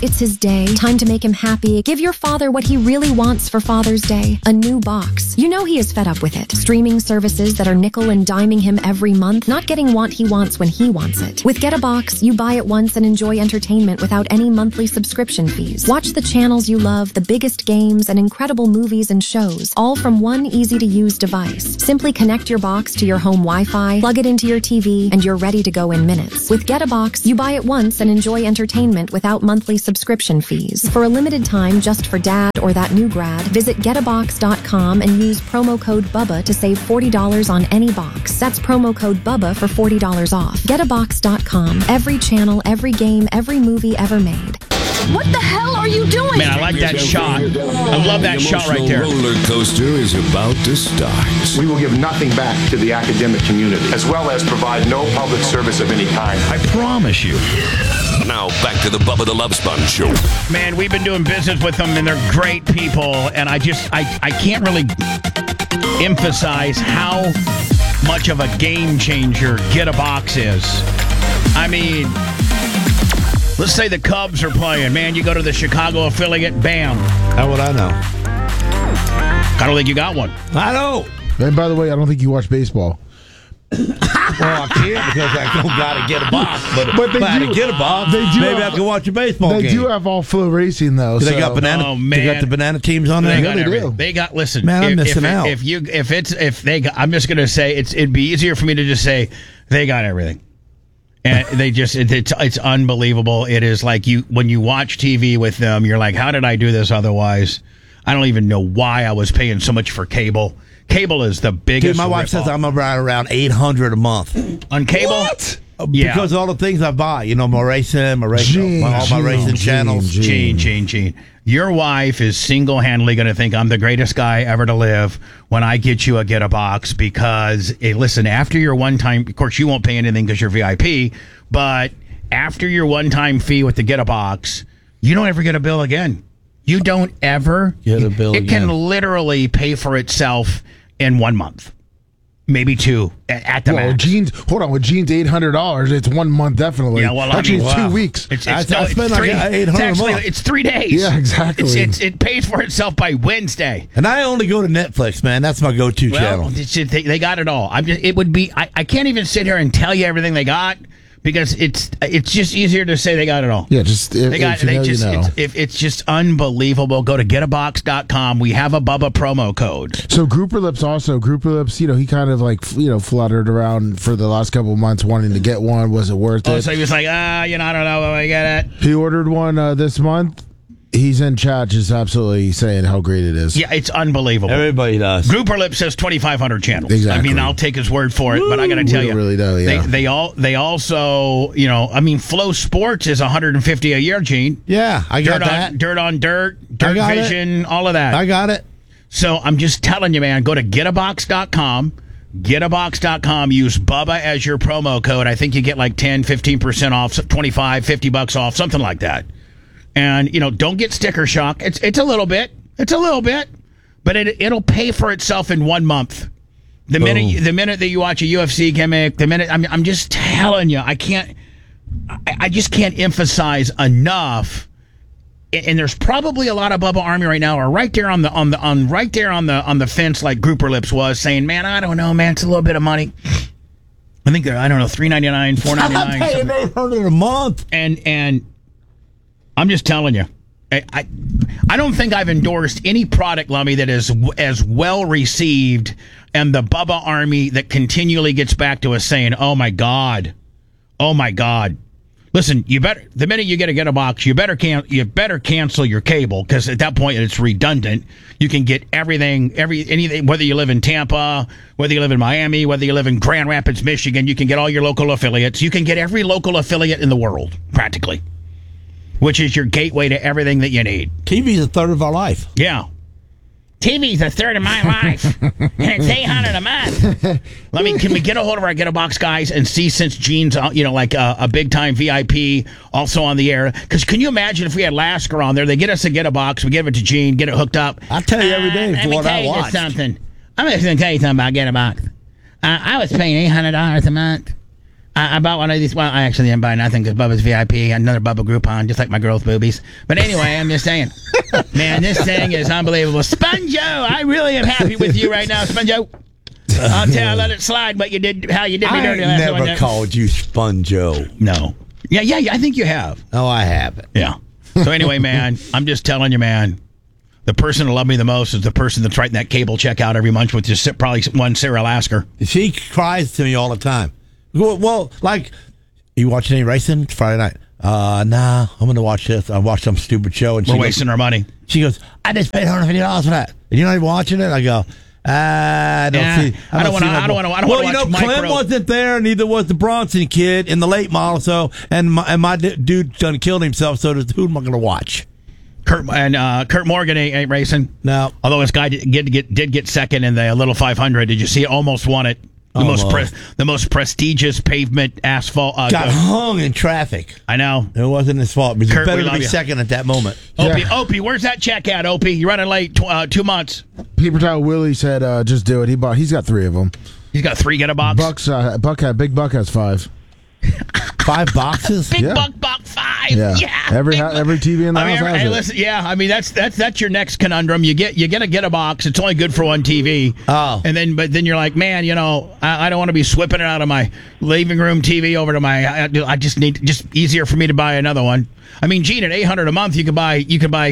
It's his day. Time to make him happy. Give your father what he really wants for Father's Day. A new box. You know he is fed up with it. Streaming services that are nickel and diming him every month, not getting what he wants when he wants it. With Get a Box, you buy it once and enjoy entertainment without any monthly subscription fees. Watch the channels you love, the biggest games, and incredible movies and shows, all from one easy-to-use device. Simply connect your box to your home Wi-Fi, plug it into your TV, and you're ready to go in minutes. With Get a Box, you buy it once and enjoy entertainment without monthly subscription fees. For a limited time, just for dad or that new grad, visit getabox.com and use promo code BUBBA to save $40 on any box. That's promo code BUBBA for $40 off. Getabox.com. Every channel, every game, every movie ever made. What the hell are you doing? Man, I like that shot. I love that shot right there. The roller coaster is about to start. We will give nothing back to the academic community, as well as provide no public service of any kind. I promise you. Now back to the Bubba the Love Sponge Show. Man, we've been doing business with them, and they're great people. And I can't really emphasize how much of a game changer Get a Box is. I mean, let's say the Cubs are playing. Man, you go to the Chicago affiliate, bam. How would I know? I don't think you got one. I know. And by the way, I don't think you watch baseball. Well, I can't because I don't got to get a box. But they if I had do- to get a box, they do maybe have- I can watch a baseball They game. do have all flow racing though. They so. got banana. Oh, man. They got the banana teams on there. They got they everything. do. They got. Listen, Man, I'm missing out. I'm just gonna say it'd be easier for me to just say they got everything, and it's unbelievable. It is like when you watch TV with them, you're like, how did I do this otherwise? I don't even know why I was paying so much for cable. Cable is the biggest. Dude, my wife says I'm around $800 a month on cable. What? Yeah. Because of all the things I buy, my racing, all my racing channels. Gene. Your wife is single-handedly going to think I'm the greatest guy ever to live when I get you a Get a Box because, listen, after your one-time, of course, you won't pay anything because you're VIP, but after your one-time fee with the Get a Box, you don't ever get a bill again. You don't ever Get a bill It again. can literally pay for itself in 1 month. Maybe two at the max. With Gene's $800, it's 1 month definitely. Yeah, well, actually, it's wow. 2 weeks. I spend like $800 a month. It's 3 days. Yeah, exactly. It pays for itself by Wednesday. And I only go to Netflix, man. That's my go-to channel. They got it all. I can't even sit here and tell you everything they got because it's just easier to say they got it all. Yeah, just it's just unbelievable. Go to getabox.com. We have a Bubba promo code. So Grouper Lips, he kind of fluttered around for the last couple of months wanting to get one. Was it worth it? So he was like, I don't know if I get it. He ordered one this month. He's in chat just absolutely saying how great it is. Yeah, it's unbelievable. Everybody does. Grouper Lip says 2,500 channels. Exactly. I mean, I'll take his word for it, but I got to tell you, really do, yeah. they also, Flow Sports is 150 a year, Gene. Yeah, I got that. Dirt on Dirt Vision, all of that. I got it. So I'm just telling you, man, go to getabox.com. Getabox.com. Use Bubba as your promo code. I think you get like 10, 15% off, 25, $50 off, something like that. And, don't get sticker shock. It's a little bit. It's a little bit. But it'll pay for itself in 1 month. The minute that you watch a UFC gimmick, I'm just telling you, I just can't emphasize enough. And there's probably a lot of Bubba Army right now are right there on the fence like Grouper Lips was saying, man, I don't know, man, it's a little bit of money. I think they're, I don't know, $3.99, $4.99. I'm paying $800 a month. And I'm just telling you, I don't think I've endorsed any product, Lummy, that is as well received, and the Bubba Army that continually gets back to us saying, "Oh my God." Listen, the minute you get a box, you better cancel your cable because at that point it's redundant. You can get anything, whether you live in Tampa, whether you live in Miami, whether you live in Grand Rapids, Michigan, you can get all your local affiliates. You can get every local affiliate in the world, practically, which is your gateway to everything that you need. TV's a third of our life. Yeah. TV's a third of my life, and it's $800 a month. Can we get a hold of our Get a Box guys and see, since Gene's, like a big time VIP, also on the air? Because can you imagine if we had Lasker on there? They get us a Get a Box, we give it to Gene, get it hooked up. I tell you every day for what I watch. Something. I'm just going to tell you something about Get a Box. I was paying $800 a month I bought one of these. Well, I actually didn't buy nothing because Bubba's VIP. Another Bubba Groupon, just like my girl's boobies. But anyway, I'm just saying. Man, this thing is unbelievable. Sponjo, I really am happy with you right now, Sponjo. I'll let it slide what you did, how you did me dirty last I one. never called you Sponjo. No. Yeah, I think you have. Oh, I haven't. Yeah. So anyway, man, I'm just telling you, man, the person who loved me the most is the person that's writing that cable check out every month with just probably one Sarah Lasker. She cries to me all the time. Well, like, you watching any racing Friday night? Nah, I'm going to watch this. I watched some stupid show. And We're wasting our money. She goes, I just paid $150 for that. And you're not even watching it? I go, I don't want to watch Clem wasn't there, neither was the Bronson kid in the late model, and my dude done killed himself, so who am I going to watch? Kurt Morgan ain't racing. No. Although his guy did get second in the Little 500. Did you see? Almost won it. The most prestigious pavement asphalt. Got hung in traffic. I know. It wasn't his fault. But Kurt, better to be second at that moment. Opie, where's that check at, Opie? You're running late 2 months. Paper Towel Willie said, just do it. He's got 3 of them. He's got 3 get a box. Big Buck has 5. 5 boxes? Big Buck 5. Yeah. Every TV in the house has it. Listen, I mean that's your next conundrum. You get a box. It's only good for one TV. Oh. And then you're like, man, I don't want to be whipping it out of my living room TV over to my. I just need easier for me to buy another one. I mean, Gene, at $800 a month, you could buy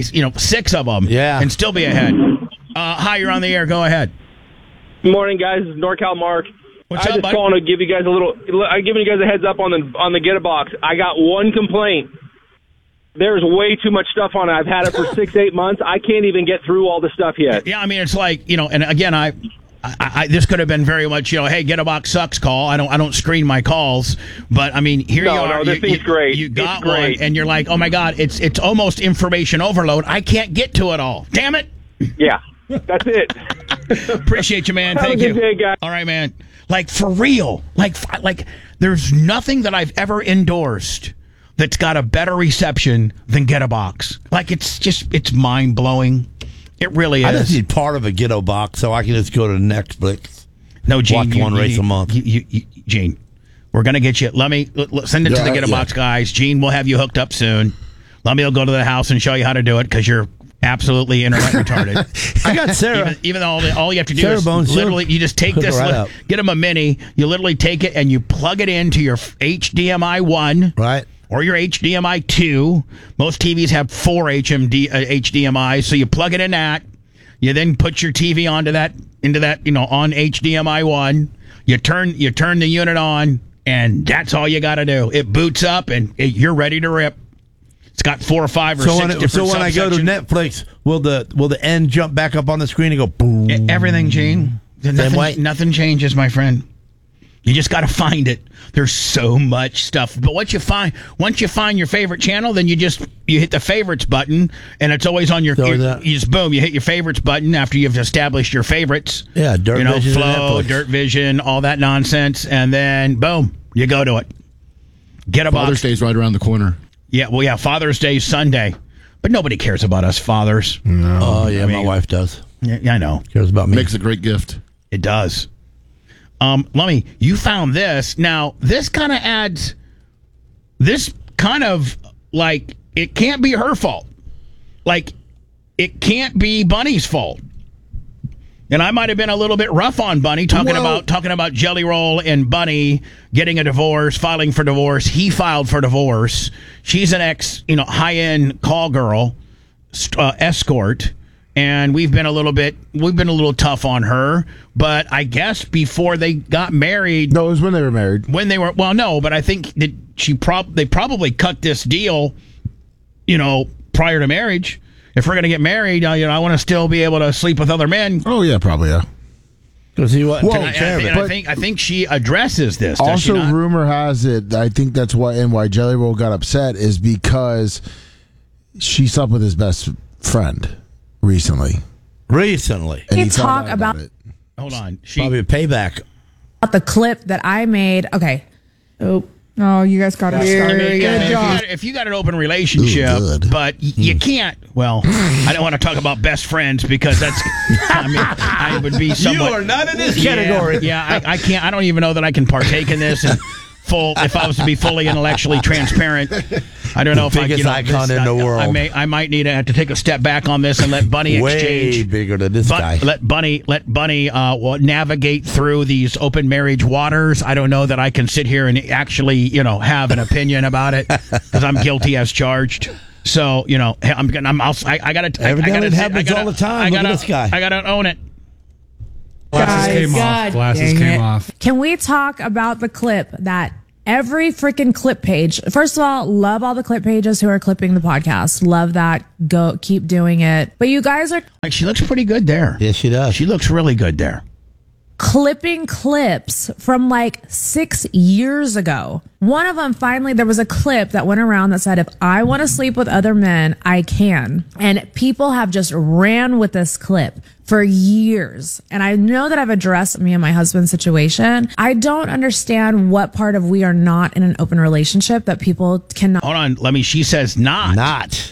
6 of them. Yeah. And still be ahead. Hi, you're on the air. Go ahead. Good morning, guys. This is NorCal Mark. What's I up, just buddy? calling to give you guys I'm giving you guys a heads up on the Get a Box. I got one complaint. There's way too much stuff on it. I've had it for 6-8 months. I can't even get through all the stuff yet. Yeah, I mean, it's like, and again, I this could have been very much, hey, Get a Box sucks call. I don't screen my calls, but I mean, here you are. No, this thing's great. You got it's great. one, and you're like, oh my God, it's almost information overload. I can't get to it all. Damn it. Yeah, that's it. Appreciate you, man. Have Thank a you. good day, guys. All right, man. Like, for real. Like there's nothing that I've ever endorsed that's got a better reception than Get a Box. Like, it's mind blowing. It really is. I just need part of a Get a Box so I can just go to Netflix. No, Gene, watch one race a month. Gene, we're gonna get you. Let me send it to the Get a Box guys. Gene, we'll have you hooked up soon. Let me go to the house and show you how to do it because you're absolutely internet retarded. I got Sarah. Even though all you have to do Sarah is Bones, literally, you just take this, right up. get them a mini. You literally take it and you plug it into your HDMI 1, right, or your HDMI 2. Most TVs have 4 HDMI, so you plug it in that. You then put your TV into that on HDMI 1. You turn the unit on, and that's all you got to do. It boots up, and you're ready to rip. It's got 4 or 5 or 6 different So when I go to Netflix, will the end jump back up on the screen and go boom? Everything, Gene. Nothing changes, my friend. You just got to find it. There's so much stuff. But once you find your favorite channel, then you hit the favorites button, and it's always on you just boom. You hit your favorites button after you've established your favorits. Yeah, Dirt Vision, Flow, Dirt Vision, all that nonsense, and then boom, you go to it. Get a box. Father's Day's right around the corner. Yeah, well, yeah, Father's Day Sunday, but nobody cares about us fathers. No. Oh yeah, my wife does. Yeah, I know. Cares about me. Makes a great gift. It does. Lummy, you found this. Now, this kind of like, it can't be her fault. Like, it can't be Bunny's fault. And I might have been a little bit rough on Bunny, talking about Jelly Roll and Bunny getting a divorce, filing for divorce. He filed for divorce. She's an high-end call girl, escort. And we've been a little tough on her, but I guess before they got married. No, it was when they were married. But I think that they probably cut this deal, prior to marriage. If we're going to get married, I want to still be able to sleep with other men. Oh yeah, probably yeah. Because he wasn't. I think she addresses this. Also, rumor has it. I think that's why Jelly Roll got upset is because she slept with his best friend recently. And he talk about it. Hold on. Probably a payback. the clip that I made. Okay. Oh, you guys got it started. Good job. If you got an open relationship, but you can't, well, I don't want to talk about best friends because that's, I would be somewhat. You are not in this category. Yeah, I can't, I don't even know that I can partake in this. And to be fully intellectually transparent, I don't know if biggest icon in the world. I might need to have to take a step back on this and let Bunny exchange. Way bigger than this guy. Let Bunny navigate through these open marriage waters. I don't know that I can sit here and actually, have an opinion about it because I'm guilty as charged. So, I gotta. Evidently, it happens all the time. Look at this guy. I gotta own it. Glasses came off. Can we talk about the clip that every freaking clip page? First of all, love all the clip pages who are clipping the podcast. Love that. Go, keep doing it. But you guys are she looks pretty good there. Yes, she does. She looks really good there. Clipping clips from 6 years ago. One of them, finally, there was a clip that went around that said, if I want to sleep with other men, I can. And people have just ran with this clip for years. And I know that I've addressed me and my husband's situation. I don't understand what part of we are not in an open relationship that people cannot. Hold on. She says not. Not.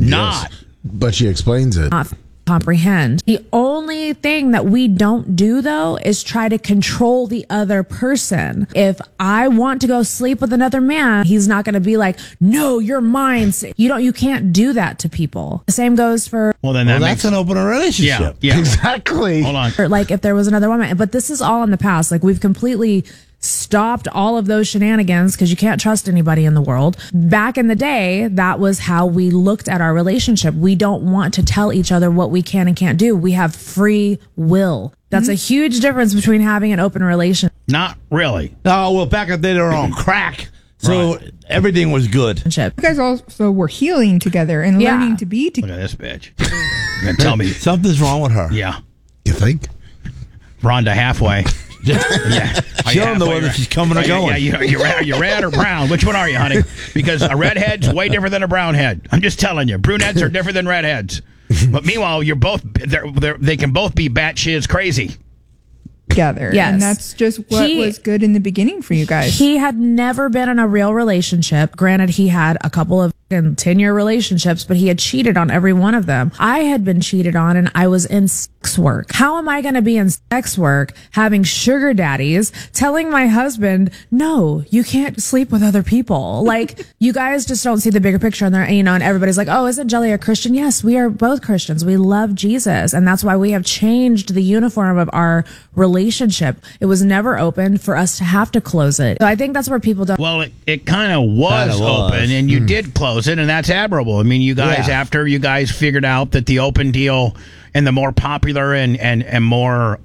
But she explains it. Comprehend. The only thing that we don't do though is try to control the other person. If I want to go sleep with another man, he's not going to be like, no, you're mine. You can't do that to people. The same goes for that's an open relationship. Yeah. Exactly. Hold on. If there was another woman, but this is all in the past. We've completely stopped all of those shenanigans because you can't trust anybody in the world. Back in the day, that was how we looked at our relationship. We don't want to tell each other what we can and can't do. We have free will. That's a huge difference between having an open relationship. Not really. Oh, well, back in the day, they were on crack. So everything was good. You guys also were healing together and learning to be together. Look at this bitch. You're gonna tell me something's wrong with her. Yeah. You think? Rhonda halfway. Yeah. She don't know whether she's coming or going. Yeah, you're red or brown. Which one are you, honey? Because a redhead's way different than a brown head. I'm just telling you. Brunettes are different than redheads. But meanwhile, you're both. They can both be batshit crazy. Together. Yes. And that's just what was good in the beginning for you guys. He had never been in a real relationship. Granted, he had a couple of 10-year relationships, but he had cheated on every one of them. I had been cheated on and I was in sex work. How am I going to be in sex work having sugar daddies telling my husband, no, you can't sleep with other people? You guys just don't see the bigger picture on there, and everybody's like, oh, isn't Jelly a Christian? Yes, we are both Christians. We love Jesus. And that's why we have changed the uniform of our relationship. It was never open for us to have to close it. So I think that's where people don't. Well, it kind of was open and you did close it, and that's admirable. I mean, you guys, after you guys figured out that the open deal and the more popular and more,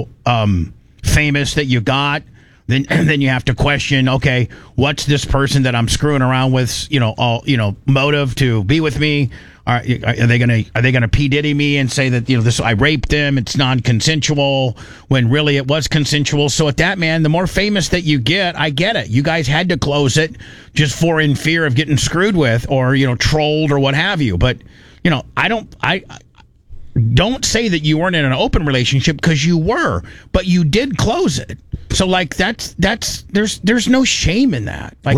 famous that you got, then you have to question, okay, what's this person that I'm screwing around with, motive to be with me? Are they gonna P. Diddy me and say that I raped them, it's non-consensual, when really it was consensual? So at that, man, the more famous that you get, I get it. You guys had to close it just in fear of getting screwed with or trolled or what have you. But I don't say that you weren't in an open relationship, because you were, but you did close it. So there's no shame in that. But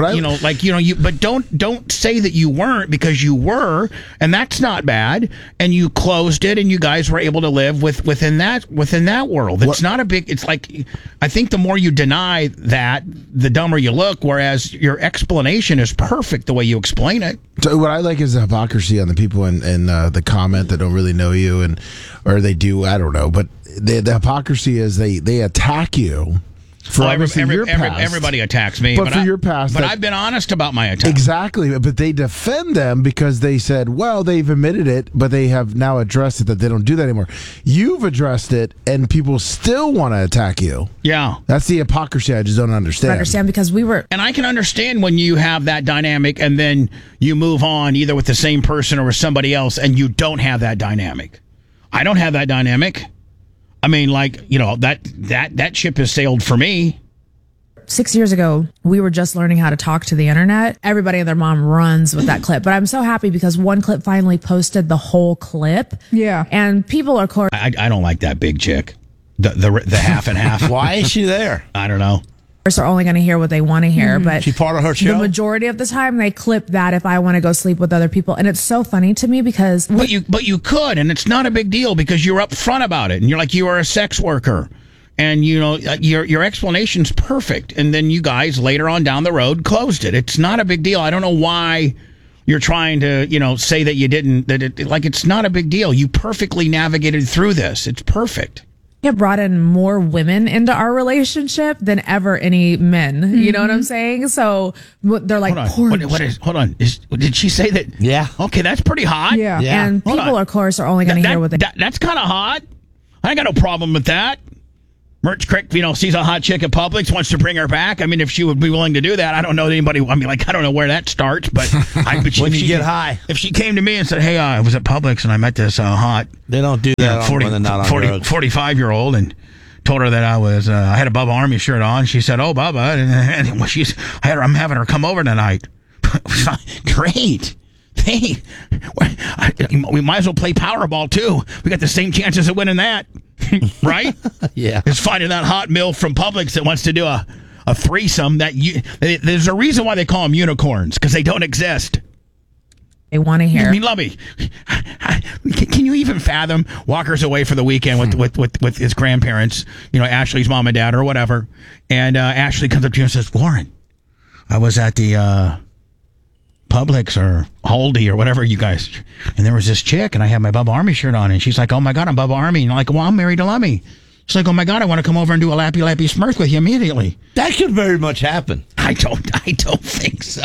don't say that you weren't, because you were, and that's not bad. And you closed it, and you guys were able to live within that world. It's not a big. It's I think the more you deny that, the dumber you look. Whereas your explanation is perfect the way you explain it. So what I like is the hypocrisy on the people in the comment that don't really know you, or they do. I don't know, but the hypocrisy is they attack you. Everybody attacks me, but for your past. But I've been honest about my attack. Exactly, but they defend them because they said, well, they've admitted it, but they have now addressed it that they don't do that anymore. You've addressed it, and people still want to attack you. Yeah. That's the hypocrisy I just don't understand. Because we were... And I can understand when you have that dynamic and then you move on either with the same person or with somebody else and you don't have that dynamic. I don't have that dynamic. I mean, that ship has sailed for me. 6 years ago, we were just learning how to talk to the internet. Everybody and their mom runs with that clip. But I'm so happy because one clip finally posted the whole clip. Yeah. And people are... I don't like that big chick. The half and half. Why is she there? I don't know. Are only going to hear what they want to hear, but she's part of her show. The majority of the time they clip that if I want to go sleep with other people, and it's so funny to me because but you could, and it's not a big deal because you're upfront about it, and you're like, you are a sex worker, And, your explanation's perfect. And then you guys later on down the road closed it. It's not a big deal. I don't know why you're trying to, say that you didn't, it's not a big deal. You perfectly navigated through this. It's perfect. It brought in more women into our relationship than ever any men. Mm-hmm. You know what I'm saying? So they're like, hold on. Did she say that? Yeah. Okay, that's pretty hot. Yeah. And people, of course, are only going to hear what they... That's kind of hot. I ain't got no problem with that. Merch Crick, sees a hot chick at Publix, wants to bring her back. I mean, if she would be willing to do that, I don't know anybody. I mean, I don't know where that starts, but when you get high, if she came to me and said, "Hey, I was at Publix and I met this hot," they don't do that. 45-year-old, and told her that I had a Bubba Army shirt on. She said, "Oh, Bubba," and I'm having her come over tonight. Great. Hey, we might as well play Powerball too. We got the same chances of winning that. Right? Yeah. It's finding that hot MILF from Publix that wants to do a threesome. There's a reason why they call them unicorns, because they don't exist. They want to hear. I mean, Lovey, can you even fathom Walker's away for the weekend with his grandparents, Ashley's mom and dad or whatever, and Ashley comes up to you and says, "Lauren, I was at the Publix or Aldi or whatever you guys, and there was this chick, and I had my Bubba Army shirt on, and she's like, 'Oh my God, I'm Bubba Army,' and I'm like, 'Well, I'm married to Lummy.' She's like, 'Oh my God, I want to come over and do a lappy smirk with you immediately.'" That could very much happen. I don't think so.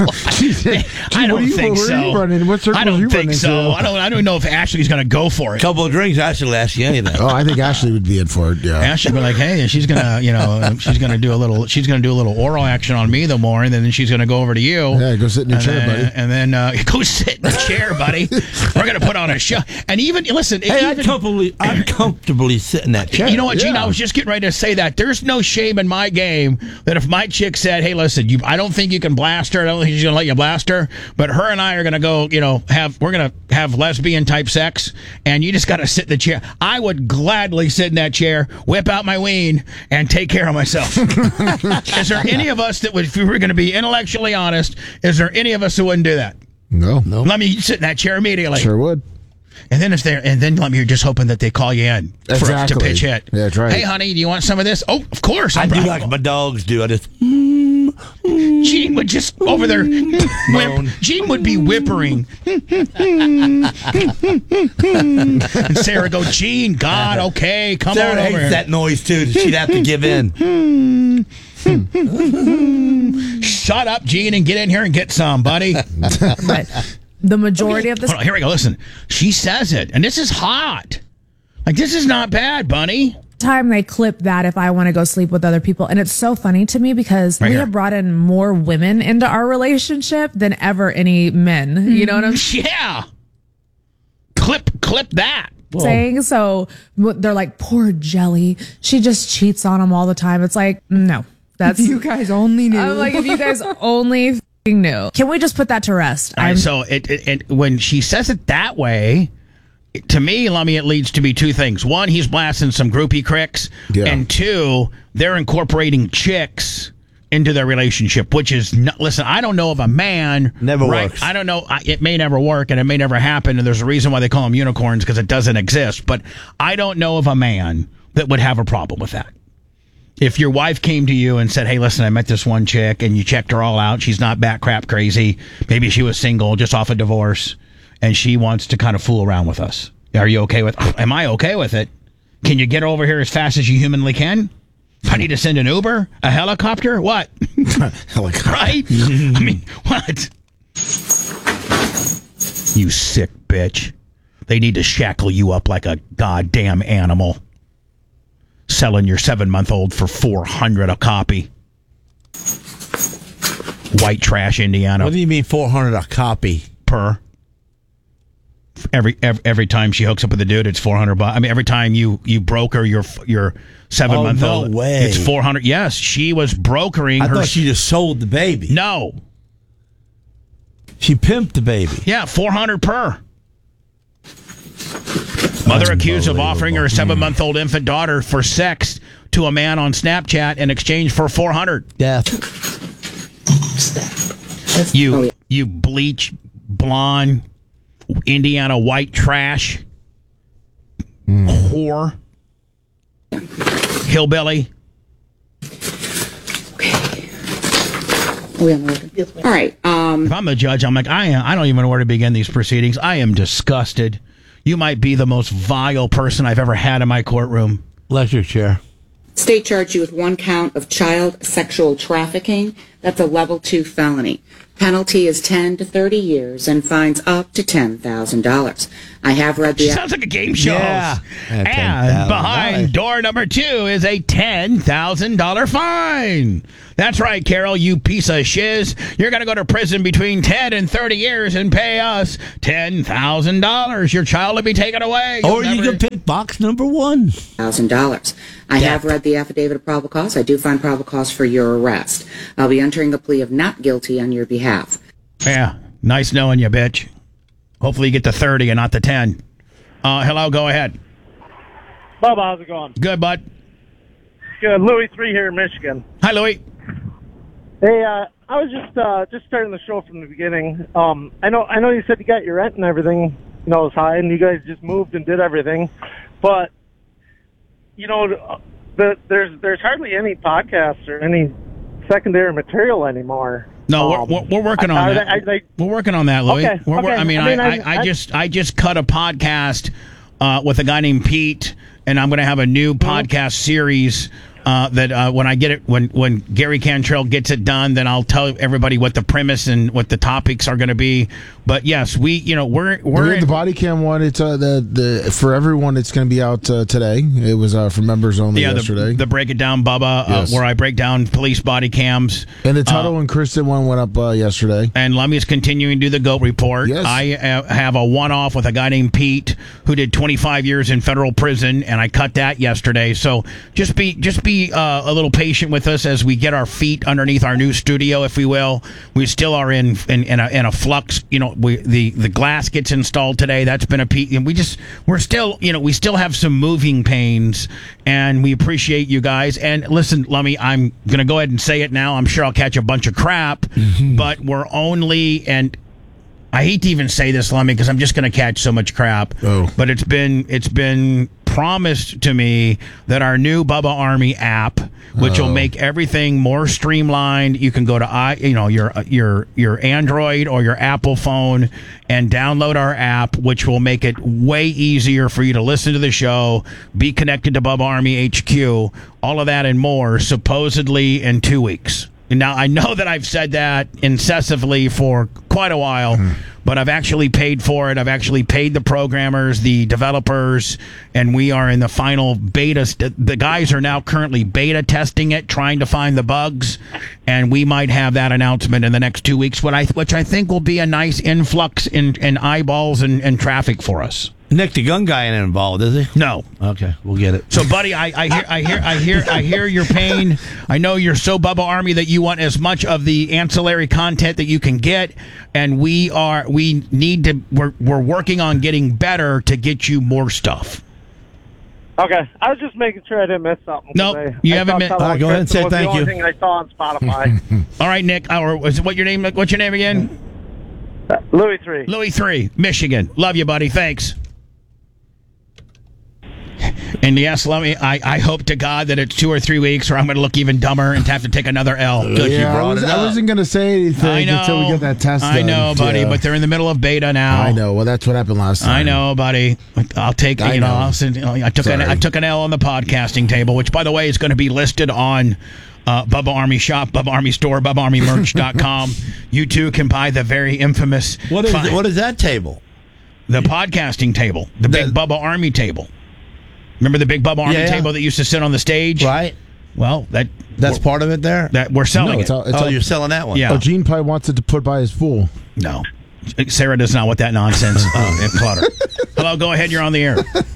I don't think so. I don't think so. I don't know if Ashley's going to go for it. Couple of drinks, Ashley will ask you anything. Oh, I think Ashley would be in for it. Yeah, Ashley would be like, "Hey," and she's gonna, she's gonna do a little oral action on me the more, and then she's gonna go over to you. Yeah, go sit in your chair, buddy. And then go sit in the chair, buddy. We're gonna put on a show. And even listen, I'd comfortably sit in that chair. You know what, Gene? I was just getting ready to say that. There's no shame in my game that if my chick said, "Hey, listen, I don't think you can blast her. I don't think she's going to let you blast her. But her and I are going to go, we're going to have lesbian type sex. And you just got to sit in the chair." I would gladly sit in that chair, whip out my ween, and take care of myself. Is there any of us that would, if we were going to be intellectually honest, is there any of us that wouldn't do that? No. Let me sit in that chair immediately. Sure would. And then you're just hoping that they call you in to pitch hit. Yeah, that's right. "Hey, honey, do you want some of this?" "Oh, of course." I do like my dogs do. I just... Gene would just over there Gene would be whimpering. And Sarah go, "Gene, God, okay, come Sarah on over hates here." that noise too. She'd have to give in. Shut up, Gene, and get in here and get some, buddy. But the majority of this... Hold on, here we go. Listen, she says it, and this is hot. Like, this is not bad, bunny. Time they clip that if I want to go sleep with other people, and it's so funny to me because we have brought in more women into our relationship than ever any men. You know what I'm saying? Yeah. Clip that. Saying so they're like, "Poor Jelly, she just cheats on him all the time." It's like, no, that's if you guys only knew. I'm like, if you guys only knew. Can we just put that to rest? So when she says it that way, to me, Lummy, it leads to be two things. One, he's blasting some groupie cricks. Yeah. And two, they're incorporating chicks into their relationship, which is not, listen, I don't know of a man. Never works. I don't know. It may never work and it may never happen. And there's a reason why they call them unicorns, because it doesn't exist. But I don't know of a man that would have a problem with that. If your wife came to you and said, "Hey, listen, I met this one chick and you checked her all out. She's not bat crap crazy. Maybe she was single, just off a divorce, and she wants to kind of fool around with us. Are you okay with it?" Am I okay with it? Can you get over here as fast as you humanly can? I need to send an Uber? A helicopter? What? Helicopter. Right? I mean, what? You sick bitch. They need to shackle you up like a goddamn animal. Selling your 7-month-old for $400 a copy. White trash, Indiana. What do you mean $400 a copy? Per. Every time she hooks up with a dude, it's $400. I mean, every time you broker your 7-month-old, no way. It's $400. Yes, she was brokering. I thought she just sold the baby. No, she pimped the baby. Yeah, $400 per. Mother accused of offering her 7-month-old infant daughter for sex to a man on Snapchat in exchange for $400. Death. You bleach blonde Indiana white trash whore. hillbilly. All right. If I'm the judge, I'm like, I don't even know where to begin these proceedings. I am disgusted. You might be the most vile person I've ever had in my courtroom. Lecture chair. State charged you with 1 count of child sexual trafficking. That's a level 2 felony. Penalty is 10 to 30 years and fines up to $10,000. I have read the... Sounds like a game show. Yeah. And behind door number 2 is a $10,000 fine. That's right, Carol, you piece of shiz. You're going to go to prison between 10 and 30 years and pay us $10,000. Your child will be taken away. Or you can pick box number 1. $1,000. I have read the affidavit of probable cause. I do find probable cause for your arrest. I'll be entering a plea of not guilty on your behalf. Yeah, nice knowing you, bitch. Hopefully you get to 30 and not the 10. Hello, go ahead. Bubba, how's it going? Good, bud. Good. Louis 3 here in Michigan. Hi, Louis. Hey, I was just starting the show from the beginning. I know you said you got your rent and everything, is high, and you guys just moved and did everything, but there's hardly any podcasts or any secondary material anymore. No, we're working on that. We're working on that, Louis. Okay. I just cut a podcast with a guy named Pete, and I'm going to have a new podcast series that when I get it, when Gary Cantrell gets it done, then I'll tell everybody what the premise and what the topics are going to be. But yes, we're the body cam one. It's the for everyone. It's going to be out today. It was for members only yesterday. The Break It Down Bubba, yes. Where I break down police body cams. And the Tuttle and Kristen one went up yesterday. And Lemmy's continuing to do the GOAT report. Yes. I have a one-off with a guy named Pete who did 25 years in federal prison, and I cut that yesterday. So just be a little patient with us as we get our feet underneath our new studio, if we will. We still are in a flux. The glass gets installed today. That's been and we still have some moving pains, and we appreciate you guys. And listen, Lummy, I'm gonna go ahead and say it now. I'm sure I'll catch a bunch of crap, but we're only, and I hate to even say this, Lummy, because I'm just gonna catch so much crap. Oh. But it's been promised to me that our new Bubba Army app, which will make everything more streamlined. You can go to your Android or your Apple phone and download our app, which will make it way easier for you to listen to the show, be connected to Bubba Army HQ, all of that and more, supposedly in 2 weeks. Now, I know that I've said that incessantly for quite a while, but I've actually paid for it. I've actually paid the programmers, the developers, and we are in the final beta. The guys are now currently beta testing it, trying to find the bugs, and we might have that announcement in the next 2 weeks, which I think will be a nice influx in eyeballs and traffic for us. Nick, the gun guy ain't involved, is he? No. Okay, we'll get it. So, buddy, I hear your pain. I know you're so Bubba Army that you want as much of the ancillary content that you can get, and we're working on getting better to get you more stuff. Okay, I was just making sure I didn't miss something. Nope, you haven't missed. Go ahead and say thank you. The only thing I saw on Spotify. All right, Nick. What's your name again? Louis 3. Louis 3, Michigan. Love you, buddy. Thanks. And yes, I hope to God that it's 2 or 3 weeks, or I'm going to look even dumber and have to take another L. I wasn't going to say anything until we get that test done. I know, buddy, but they're in the middle of beta now. I know. Well, that's what happened last time. I know, buddy. I'll take. I took an L on the podcasting table, which, by the way, is going to be listed on Bubba Army Shop, Bubba Army Store, BubbaArmyMerch.com. You too can buy the very infamous. What is that table? The podcasting table, the big Bubba Army table. Remember the big Bubba Army table that used to sit on the stage? Right. Well, that's part of it there? That we're selling it. You're selling that one? Yeah. Oh, Gene probably wants it to put by his pool. No. Sarah does not want that nonsense in clutter. Hello, go ahead. You're on the air.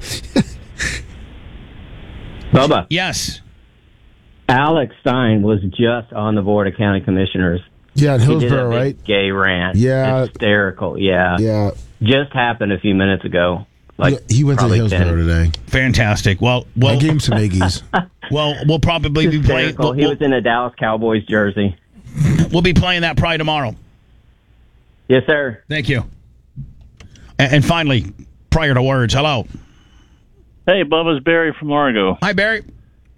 Bubba. Yes. Alex Stein was just on the Board of County Commissioners. Yeah, in Hillsborough, he did a big right? Gay rant. Yeah. Hysterical, yeah. Yeah. Just happened a few minutes ago. He went to Hillsborough today. Fantastic. Well, I gave him some Iggy's. Well, we'll probably be playing. He was in a Dallas Cowboys jersey. We'll be playing that probably tomorrow. Yes, sir. Thank you. And finally, prior to words, hello. Hey, Bubba's Barry from Largo. Hi, Barry.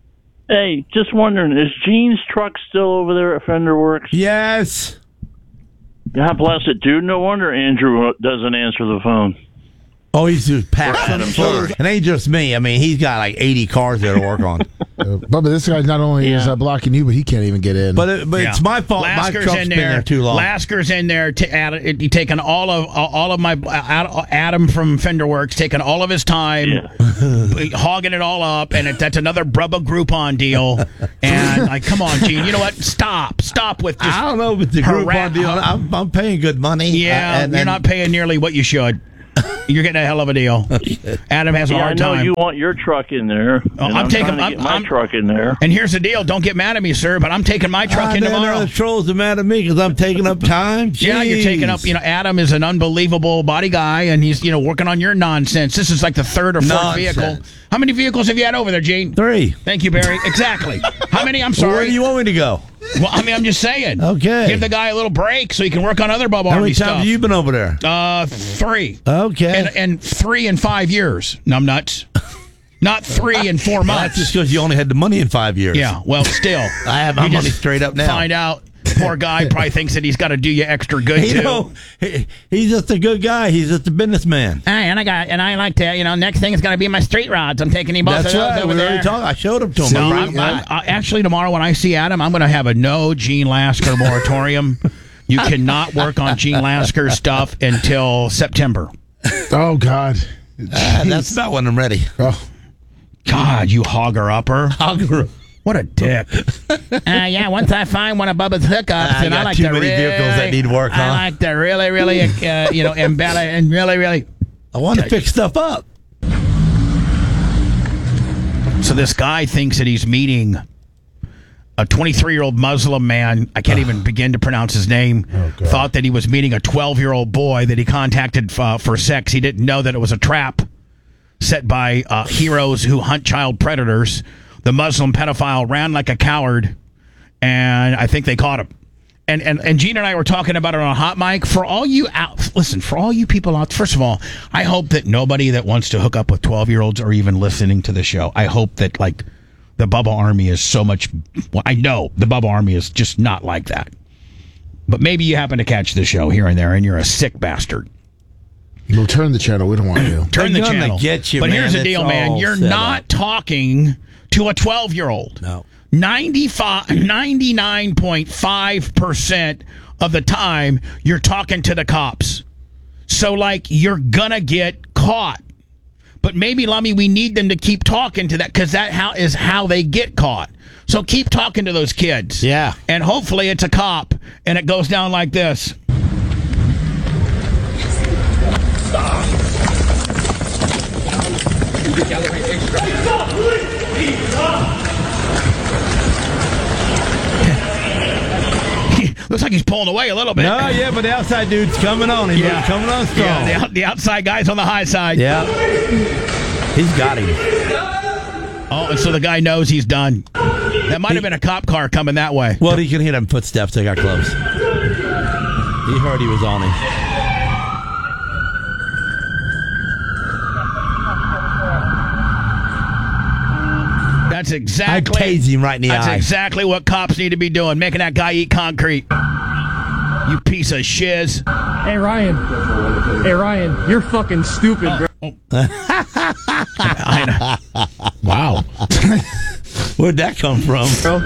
Hey, just wondering, is Gene's truck still over there at Fender Works? Yes. God bless it, dude. No wonder Andrew doesn't answer the phone. Oh, he's just packed full. It ain't just me. I mean, he's got like 80 cars there to work on. Bubba, this guy not only is blocking you, but he can't even get in. But it's my fault. Lasker's my truck's been there too long. Lasker's in there. Taking all of my Adam from Fender Works, taking all of his time, hogging it all up, and that's another Bubba Groupon deal. And like, come on, Gene, you know what? Stop with just. I don't know with the Groupon deal. I'm paying good money. Yeah, you're not paying nearly what you should. You're getting a hell of a deal. Adam has a hard time. I know you want your truck in there. I'm taking my truck in there. And here's the deal. Don't get mad at me, sir, but I'm taking my truck in tomorrow. The trolls are mad at me because I'm taking up time. Jeez. Yeah, you're taking up. Adam is an unbelievable body guy, and he's working on your nonsense. This is like the third or fourth vehicle. How many vehicles have you had over there, Gene? 3. Thank you, Barry. Exactly. How many? I'm sorry. Where do you want me to go? Well, I mean, I'm just saying. Okay. Give the guy a little break so he can work on other Bubba Army stuff. How many times have you been over there? 3. Okay. And 3 in 5 years. Numbnuts. Not 3 in 4 months. That's just because you only had the money in 5 years. Yeah, well, still. I have my money straight up now. Find out. Poor guy probably thinks that he's got to do you extra good, too. He's just a good guy. He's just a businessman. Hey, and I like to, next thing is going to be my street rods. I'm taking him both of those over there. I showed them to him. Actually, tomorrow when I see Adam, I'm going to have a no Gene Lasker moratorium. You cannot work on Gene Lasker stuff until September. Oh, God. That's about when I'm ready. Oh. God, you hogger-upper. What a dick. Once I find one of Bubba's hookups, and I like too to many vehicles that need work, I like to really, embellish and really. I want to fix stuff up. So this guy thinks that he's meeting a 23-year-old Muslim man. I can't even begin to pronounce his name. Thought that he was meeting a 12-year-old boy that he contacted for sex. He didn't know that it was a trap set by heroes who hunt child predators. The Muslim pedophile ran like a coward, and I think they caught him. And Gene and I were talking about it on a hot mic. For all you people out, first of all, I hope that nobody that wants to hook up with 12-year-olds are even listening to the show. I hope that, like, the Bubba Army is so much... Well, I know the Bubba Army is just not like that. But maybe you happen to catch the show here and there, and you're a sick bastard. No, turn the channol. We don't want you. Turn the channel. Get you, but man. Here's the deal, man. You're not talking to a 12-year-old. No. 99.5% of the time, you're talking to the cops. So, like, you're gonna get caught. But maybe, Lummy, we need them to keep talking to that, because that is how they get caught. So keep talking to those kids. Yeah. And hopefully it's a cop, and it goes down like this. Looks like he's pulling away a little bit. No, yeah, but the outside dude's coming on him. Yeah. He's coming on strong. Yeah, the outside guy's on the high side. Yeah. He's got him. Oh, and so the guy knows he's done. That might have been a cop car coming that way. Well, he can hear them footsteps. They got close. He heard he was on him. That's exactly. I'd tase him right in the eye. That's exactly what cops need to be doing, making that guy eat concrete. You piece of shiz. Hey, Ryan, you're fucking stupid, bro. Wow. Where'd that come from, bro?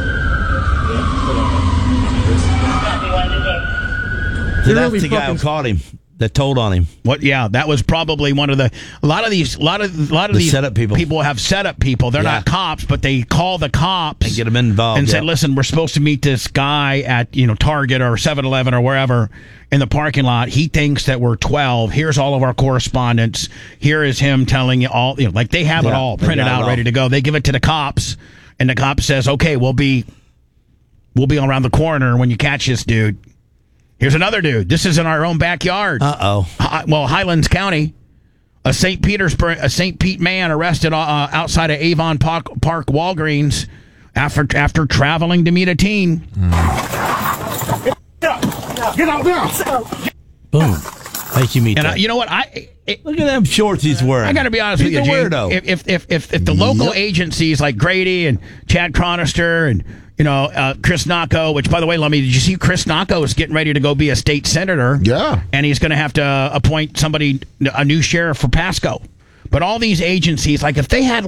So that's really the guy who caught him. That told on him. What? Yeah, that was probably one of the. A lot of these setup people. People have setup people. They're not cops, but they call the cops and get them involved and say, "Listen, we're supposed to meet this guy at Target or 7-Eleven or wherever in the parking lot. He thinks that we're 12. Here's all of our correspondence. Here is him telling you all. Like they have it all printed out, ready to go. They give it to the cops, and the cop says, "Okay, we'll be around the corner when you catch this dude." Here's another dude. This is in our own backyard. Well, Highlands County, a St. Pete man arrested outside of Avon Park Walgreens after traveling to meet a teen. Get out now! Boom. Make you meet. And you know what? Look at them shorts he's wearing. I got to be honest with you, Gene. If the local agencies like Grady and Chad Chronister and Chris Nocco, which by the way, did you see Chris Nocco is getting ready to go be a state senator? Yeah, and he's going to have to appoint a new sheriff for Pasco. But all these agencies, like if they had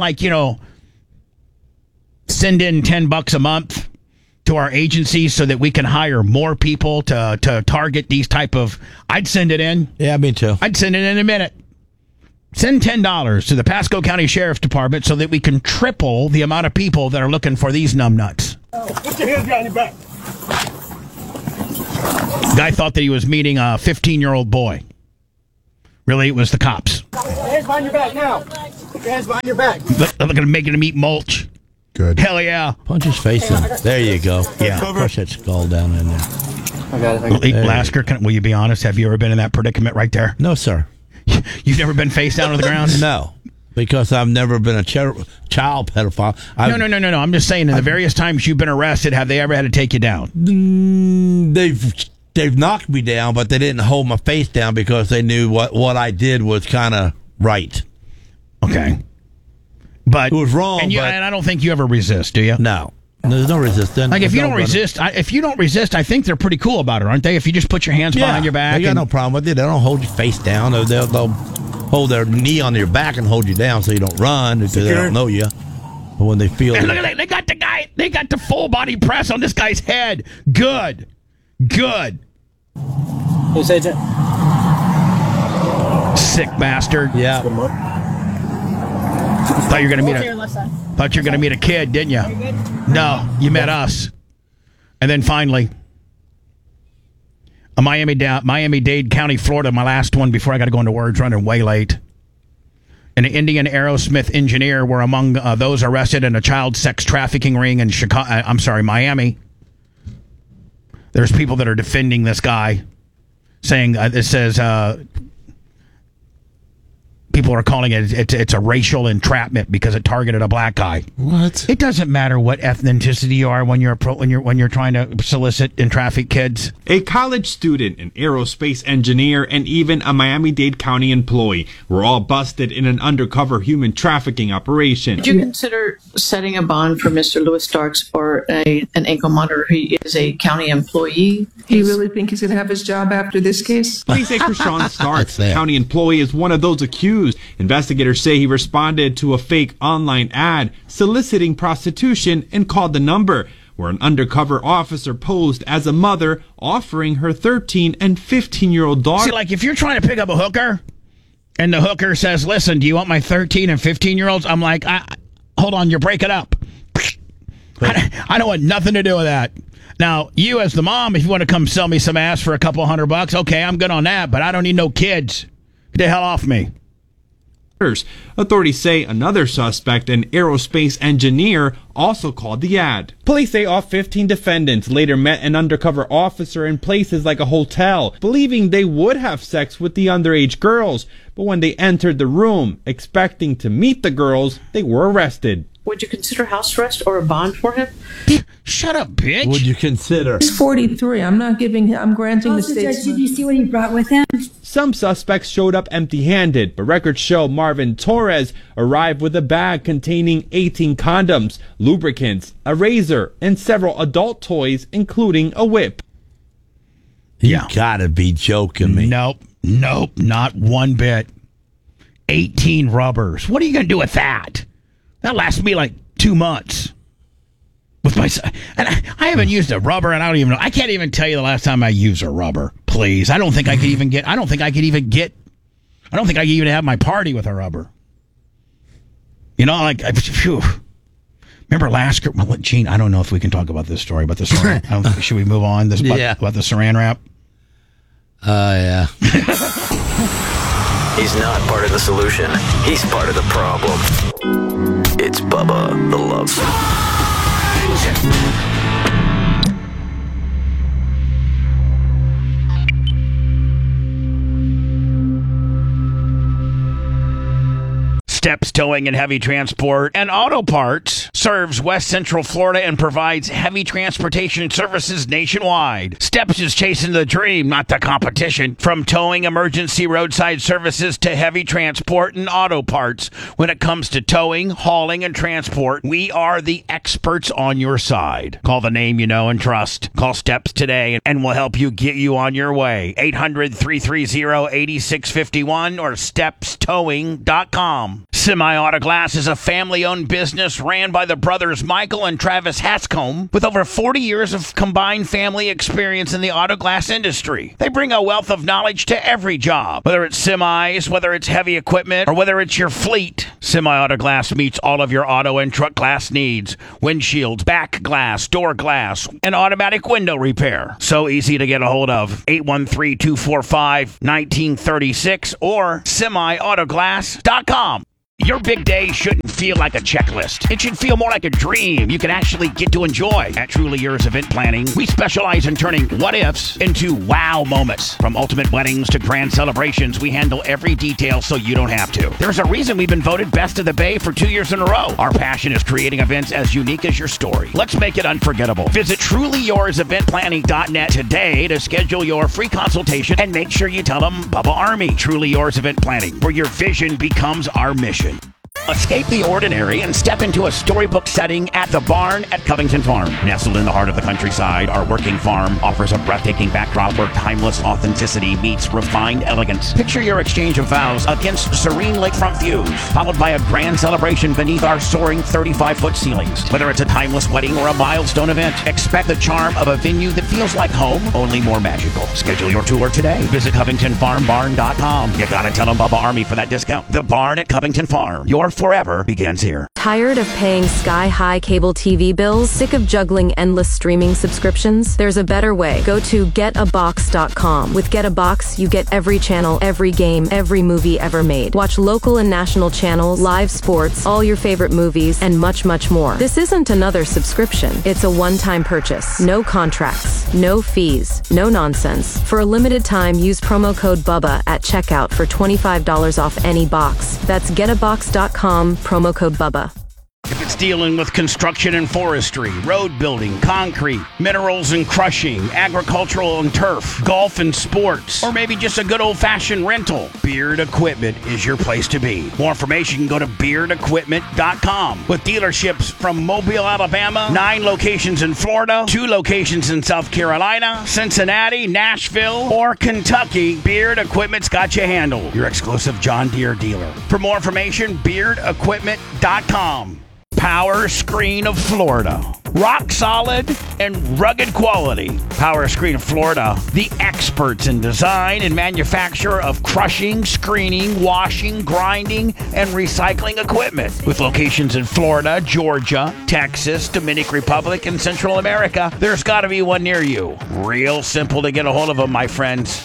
send in $10 a month to our agencies so that we can hire more people to target these type of... I'd send it in. Yeah, me too. I'd send it in a minute. Send $10 to the Pasco County Sheriff's Department so that we can triple the amount of people that are looking for these numbnuts. Put your hands behind your back. Guy thought that he was meeting a 15-year-old boy. Really, it was the cops. Put your hands behind your back now. Put your hands behind your back. They're going to make him eat mulch. Good. Hell yeah. Punch his face in. There you go. Yeah. Push that skull down in there. I got it. Lasker, will you be honest? Have you ever been in that predicament right there? No, sir. You've never been face down on the ground? No, because I've never been a child pedophile. No. I'm just saying, in the various times you've been arrested, have they ever had to take you down? They've knocked me down, but they didn't hold my face down because they knew what I did was kind of right. Okay. But it was wrong. And I don't think you ever resist, do you? No. There's no resistance. Like if you don't resist, I think they're pretty cool about it, aren't they? If you just put your hands behind your back, they got no problem with it. They don't hold your face down. They'll hold their knee on your back and hold you down so you don't run because they don't know you. But when they feel, look at that, they got the guy. They got the full body press on this guy's head. Good. Who's agent? Sick bastard. Yeah. Thought you were gonna meet a kid, didn't you? No, you met us. And then finally, a Miami-Dade County, Florida, my last one before I got to go into words, running way late. An Indian Aerosmith engineer were among those arrested in a child sex trafficking ring in Miami. There's people that are defending this guy, saying it says people are calling it's a racial entrapment because it targeted a black guy. What? It doesn't matter what ethnicity you are when you're trying to solicit and traffic kids. A college student, an aerospace engineer, and even a Miami-Dade County employee were all busted in an undercover human trafficking operation. Did you consider setting a bond for Mr. Louis Starks for an ankle monitor? He is a county employee. Do you really think he's going to have his job after this case? Police say Krishawn Starks, the county employee, is one of those accused. Investigators say he responded to a fake online ad soliciting prostitution and called the number, where an undercover officer posed as a mother offering her 13 and 15-year-old daughter. See, like if you're trying to pick up a hooker and the hooker says, listen, do you want my 13 and 15-year-olds? I'm like, hold on, you're breaking up. I don't want nothing to do with that. Now, you as the mom, if you want to come sell me some ass for a couple $100, okay, I'm good on that, but I don't need no kids. Get the hell off me. Authorities say another suspect, an aerospace engineer, also called the ad. Police say all 15 defendants later met an undercover officer in places like a hotel, believing they would have sex with the underage girls. But when they entered the room, expecting to meet the girls, they were arrested. Would you consider house arrest or a bond for him? Shut up, bitch. Would you consider? He's 43. I'm granting the state's... Did you see what he brought with him? Some suspects showed up empty-handed, but records show Marvin Torres arrived with a bag containing 18 condoms, lubricants, a razor, and several adult toys, including a whip. You gotta be joking me. Nope, not one bit. 18 rubbers. What are you gonna do with that? That lasts me like 2 months. With my, and I haven't used a rubber, and I don't even know. I can't even tell you the last time I used a rubber. Please, I don't think I could even have my party with a rubber. You know, like, phew. Remember last? Well, Gene, I don't know if we can talk about this story, but the Saran. Should we move on? About the Saran wrap. Yeah. He's not part of the solution. He's part of the problem. It's Bubba the Love Sponge. Steps Towing and Heavy Transport and Auto Parts serves West Central Florida and provides heavy transportation services nationwide. Steps is chasing the dream, not the competition. From towing, emergency roadside services to heavy transport and auto parts. When it comes to towing, hauling, and transport, we are the experts on your side. Call the name you know and trust. Call Steps today and we'll help you get you on your way. 800-330-8651 or stepstowing.com. Semi-Auto Glass is a family-owned business ran by the brothers Michael and Travis Hatscomb with over 40 years of combined family experience in the auto glass industry. They bring a wealth of knowledge to every job, whether it's semis, whether it's heavy equipment, or whether it's your fleet. Semi-Auto Glass meets all of your auto and truck glass needs. Windshields, back glass, door glass, and automatic window repair. So easy to get a hold of. 813-245-1936 or semiautoglass.com. Your big day shouldn't feel like a checklist. It should feel more like a dream you can actually get to enjoy. At Truly Yours Event Planning, we specialize in turning what-ifs into wow moments. From ultimate weddings to grand celebrations, we handle every detail so you don't have to. There's a reason we've been voted Best of the Bay for 2 years in a row. Our passion is creating events as unique as your story. Let's make it unforgettable. Visit TrulyYoursEventPlanning.net today to schedule your free consultation and make sure you tell them Bubba Army. Truly Yours Event Planning, where your vision becomes our mission. Escape the ordinary and step into a storybook setting at the Barn at Covington Farm. Nestled in the heart of the countryside, our working farm offers a breathtaking backdrop where timeless authenticity meets refined elegance. Picture your exchange of vows against serene lakefront views, followed by a grand celebration beneath our soaring 35-foot ceilings. Whether it's a timeless wedding or a milestone event, expect the charm of a venue that feels like home, only more magical. Schedule your tour today. Visit CovingtonFarmBarn.com. You gotta tell them Bubba Army for that discount. The Barn at Covington Farm. Your forever begins here. Tired of paying sky-high cable TV bills? Sick of juggling endless streaming subscriptions? There's a better way. Go to getabox.com. With Get a Box, you get every channel, every game, every movie ever made. Watch local and national channels, live sports, all your favorite movies, and much, much more. This isn't another subscription. It's a one-time purchase. No contracts, no fees, no nonsense. For a limited time, use promo code BUBBA at checkout for $25 off any box. That's getabox.com, promo code BUBBA. If it's dealing with construction and forestry, road building, concrete, minerals and crushing, agricultural and turf, golf and sports, or maybe just a good old-fashioned rental, Beard Equipment is your place to be. More information, go to beardequipment.com. With dealerships from Mobile, Alabama, 9 locations in Florida, 2 locations in South Carolina, Cincinnati, Nashville, or Kentucky, Beard Equipment's got you handled. Your exclusive John Deere dealer. For more information, beardequipment.com. Power Screen of Florida. Rock solid and rugged quality. Power Screen of Florida, the experts in design and manufacture of crushing, screening, washing, grinding, and recycling equipment. With locations in Florida, Georgia, Texas, Dominican Republic, and Central America, there's got to be one near you. Real simple to get a hold of them, my friends.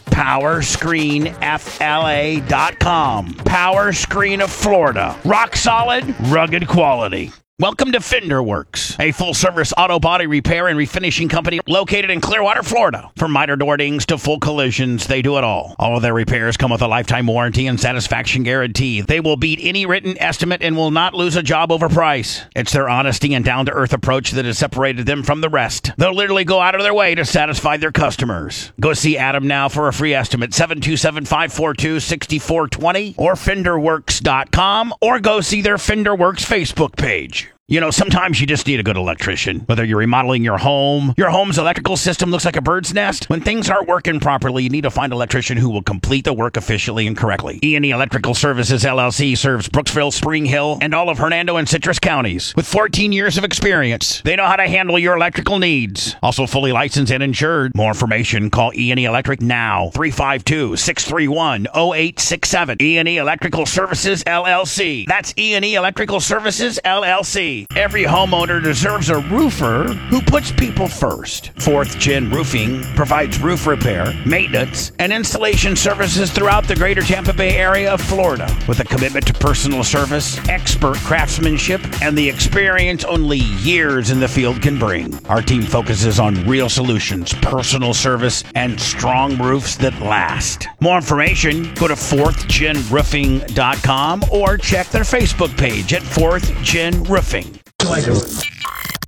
PowerscreenFLA.com. Power Screen of Florida. Rock solid, rugged quality. Welcome to FenderWorks, a full-service auto body repair and refinishing company located in Clearwater, Florida. From minor door dings to full collisions, they do it all. All of their repairs come with a lifetime warranty and satisfaction guarantee. They will beat any written estimate and will not lose a job over price. It's their honesty and down-to-earth approach that has separated them from the rest. They'll literally go out of their way to satisfy their customers. Go see Adam now for a free estimate, 727-542-6420 or FenderWorks.com, or go see their FenderWorks Facebook page. You know, sometimes you just need a good electrician. Whether you're remodeling your home's electrical system looks like a bird's nest. When things aren't working properly, you need to find an electrician who will complete the work efficiently and correctly. E&E Electrical Services, LLC serves Brooksville, Spring Hill, and all of Hernando and Citrus counties. With 14 years of experience, they know how to handle your electrical needs. Also fully licensed and insured. More information, call E&E Electric now. 352-631-0867. E&E Electrical Services, LLC. That's E&E Electrical Services, LLC. Hey, every homeowner deserves a roofer who puts people first. 4th Gen Roofing provides roof repair, maintenance, and installation services throughout the greater Tampa Bay area of Florida with a commitment to personal service, expert craftsmanship, and the experience only years in the field can bring. Our team focuses on real solutions, personal service, and strong roofs that last. More information, go to 4thgenroofing.com or check their Facebook page at 4th Gen Roofing.